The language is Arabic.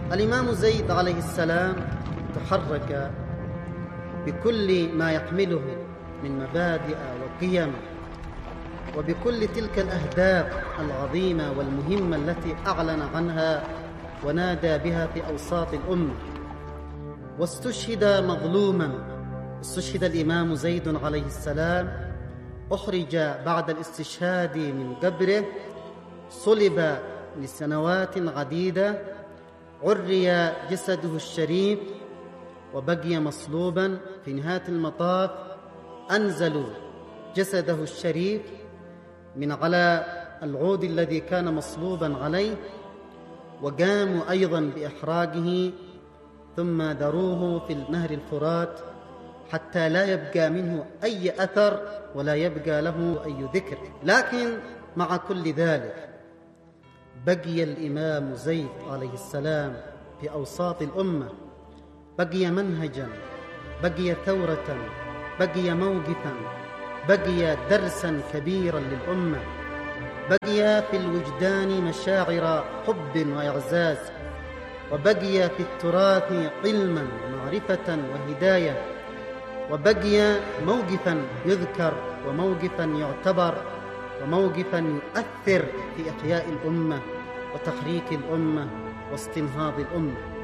الإمام زيد عليه السلام تحرك بكل ما يحمله من مبادئ وقيم، وبكل تلك الأهداف العظيمة والمهمة التي أعلن عنها ونادى بها في أوساط الأمة. واستشهد مظلوما، استشهد الإمام زيد عليه السلام، أخرج بعد الاستشهاد من قبره، صلب لسنوات عديدة، عري جسده الشريف وبقي مصلوبا. في نهاية المطاف أنزلوا جسده الشريف من على العود الذي كان مصلوبا عليه، وقاموا أيضا بإحراقه، ثم ذروه في نهر الفرات حتى لا يبقى منه أي أثر ولا يبقى له أي ذكر. لكن مع كل ذلك بقي الإمام زيد عليه السلام في أوساط الأمة، بقي منهجا، بقي ثورة، بقي موقفا، بقي درسا كبيرا للأمة، بقي في الوجدان مشاعر حب وإعزاز، وبقي في التراث علما ومعرفة وهداية، وبقي موقفا يذكر وموقفا يعتبر وموقفا يؤثر في إحياء الأمة وتحريك الأمة واستنهاض الأمة.